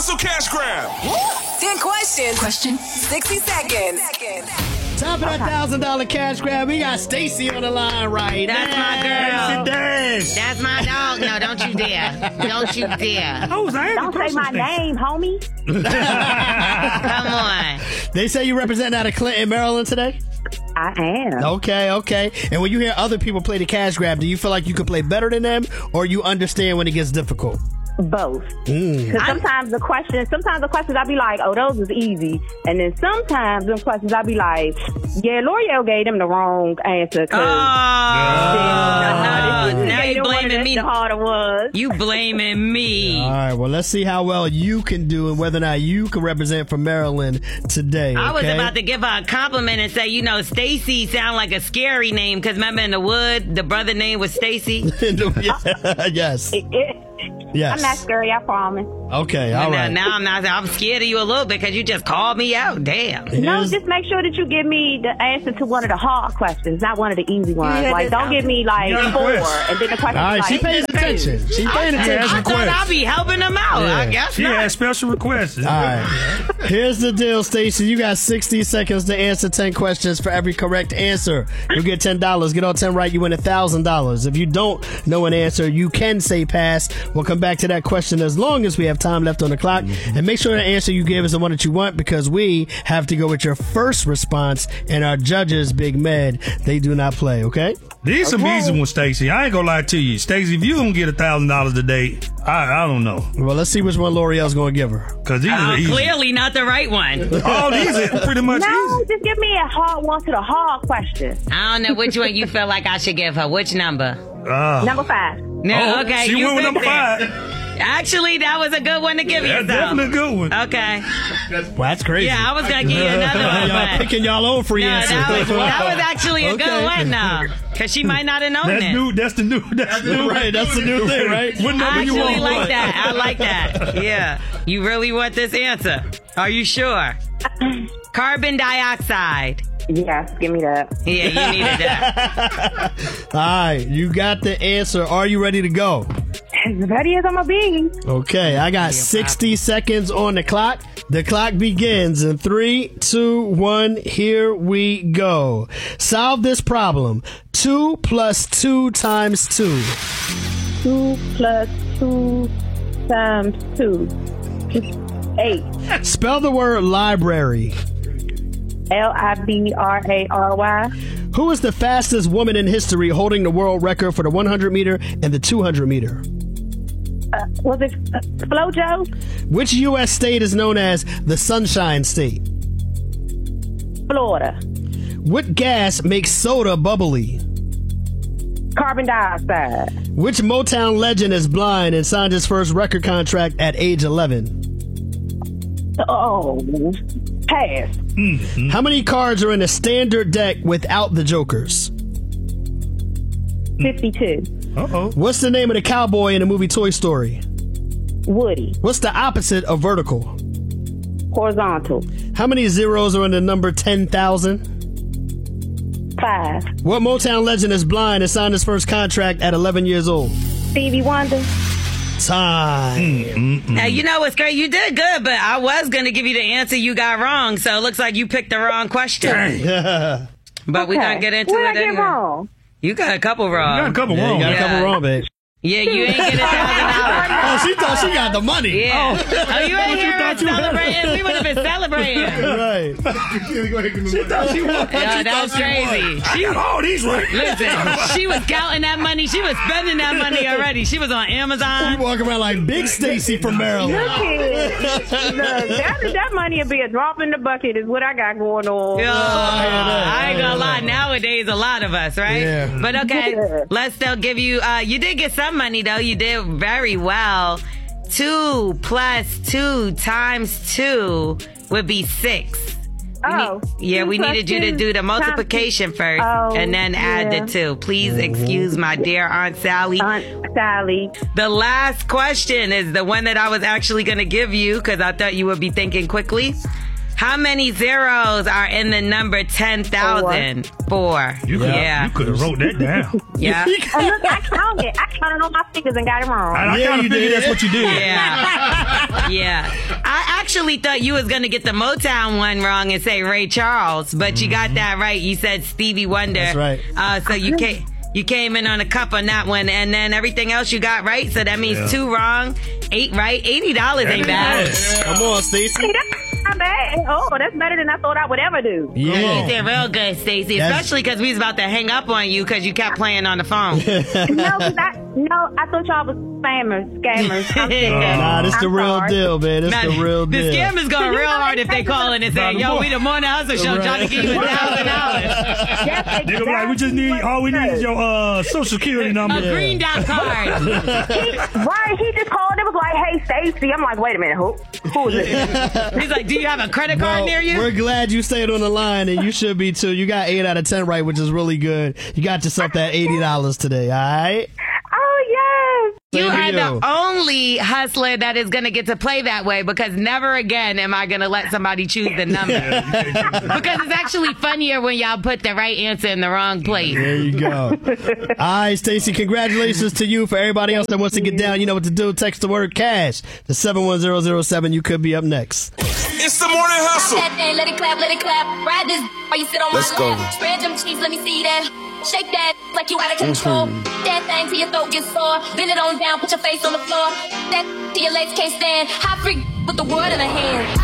Hustle Cash Grab. 10 questions. Question 60 seconds. Time for that $1,000 cash grab. We got Stacy on the line right now. That's my girl. Dash. That's my dog. No, don't you dare. Don't you dare. Don't say my name, homie. Come on. They say you represent out of Clinton, Maryland today? I am. Okay. And when you hear other people play the cash grab, do you feel like you could play better than them, or you understand when it gets difficult? Both. Because sometimes the questions I'll be like, oh, those is easy. And then sometimes the questions I'll be like, yeah, L'Oreal gave them the wrong answer. Now you blaming me. The harder was. You blaming me. All right, well, let's see how well you can do and whether or not you can represent for Maryland today. I was okay? about to give her a compliment and say, Stacy sound like a scary name because remember in the wood, the brother name was Stacy. Yes. Yes. I'm not scary, I promise. Okay, all right. Now I'm not. I'm scared of you a little bit because you just called me out. Damn. No, just make sure that you give me the answer to one of the hard questions, not one of the easy ones. Like, don't give me like 4, and then the question. All right, like, she pays attention. She paying attention. I thought I'd be helping them out. Yeah. I guess She not. has special requests. All right. Here's the deal, Stacey. You got 60 seconds to answer 10 questions. For every correct answer, you get $10. Get all 10 right, you win $1,000. If you don't know an answer, you can say pass. We'll come back to that question as long as we have time left on the clock. And make sure the answer you give is the one that you want, because we have to go with your first response, and our judges, Big Med, they do not play, okay? These some easy ones, Stacey. I ain't gonna lie to you. Stacey, if you don't get $1,000 today, I don't know. Well, let's see which one L'Oreal's going to give her. Because these are easy. Clearly not the right one. All these are pretty much no, easy. just give me a hard one to the hard question. I don't know which one you feel like I should give her. Which number? Number 5. No, okay. She you went with number picked it. 5. Actually, that was a good one to give yourself. That's definitely a good one. Okay. Well, that's crazy. Yeah, I was going to give you another one. Y'all but- picking y'all own free No, answer. that was actually a good one, though. Because she might not have known That's it. new. That's the new. Right, that's the new thing, right? What number I you actually want? like that. I like that. Yeah. You really want this answer? Are you sure? Carbon dioxide. Yes, give me that. Yeah, you needed that. All right, you got the answer. Are you ready to go? As ready as I'm gonna be. Okay, I got 60 seconds on the clock. The clock begins in 3, 2, 1. Here we go. Solve this problem. 2 plus 2 times 2. 2 plus 2 times 2. 8. Spell the word library. Library. Who is the fastest woman in history holding the world record for the 100 meter and the 200 meter? Was it Flojo? Which U.S. state is known as the Sunshine State? Florida. What gas makes soda bubbly? Carbon dioxide. Which Motown legend is blind and signed his first record contract at age 11? Oh, pass. How many cards are in a standard deck without the jokers? 52. Uh-oh. What's the name of the cowboy in the movie Toy Story? Woody. What's the opposite of vertical? Horizontal. How many zeros are in the number 10,000? 5. What Motown legend is blind and signed his first contract at 11 years old? Stevie Wonder. Time. Now, you know what's great? You did good, but I was going to give you the answer you got wrong, so it looks like you picked the wrong question. But we're going to get into what it I get anyway. wrong? You got a couple wrong. You got a couple You wrong. got a couple wrong, babe. Yeah, you ain't get $1,000. Oh, she thought she got the money. Yeah. Oh, you ain't here celebrating. We would have been celebrating. Right. She thought she won. Yeah, that was crazy. I got all these right. Listen, she was counting that money. She was spending that money already. She was on You Amazon. walk around like Big Stacy from Maryland. Look, that money will be a drop in the bucket is what I got going on. Yo, I ain't gonna lie. Nowadays, a lot of us, right? Yeah. But okay, let's still give you. You did get some money though. You did very well. 2 plus 2 times 2 would be 6. Oh. Yeah, we needed you to do the multiplication first and then add the 2. Please excuse my dear Aunt Sally. Aunt Sally. The last question is the one that I was actually going to give you because I thought you would be thinking quickly. How many zeros are in the number 10,000? 4. You could have wrote that down. Yeah. And look, I counted on my fingers and got it wrong. I kind of figured that's what you did. Yeah. Yeah. actually thought you was going to get the Motown one wrong and say Ray Charles, but you got that right. You said Stevie Wonder. That's right. So you came in on a cup on that one, and then everything else you got right. So that means 2 wrong, 8 right. $80 ain't bad. Come on, Stacey. Not bad. Oh, that's better than I thought I would ever do. Yeah. You did real good, Stacey. Especially because we was about to hang up on you because you kept playing on the phone. I thought y'all was scammers. Nah, this the real deal, man. This the real deal. The scammers going real hard if they calling and saying, "Yo, we the Morning Hustle Show trying to give you $1,000." Yes, They're like, we just need, all we need is your social security number. A green dot card. Right, he just called. It was like, "Hey, Stacey." I'm like, "Wait a minute, who is it?" He's like, "Do you have a credit card near you?" We're glad you stayed on the line, and you should be too. You got 8 out of 10 right, which is really good. You got yourself that $80 today, all right? Oh yes. You are the only hustler that is going to get to play that way, because never again am I going to let somebody choose the number. Because it's actually funnier when y'all put the right answer in the wrong place. There you go. All right, Stacey, congratulations to you. For everybody else that wants to get down, you know what to do. Text the word cash to 71007. You could be up next. It's the Morning Hustle. Let it clap, ride this while you sit on Let's my go. lap. Spread them cheeks, let me see that. Shake that like you out of control. That thing till your throat gets sore. Bend it on down, put your face on the floor. That till your legs can't stand. Hot freak with the world in her hand.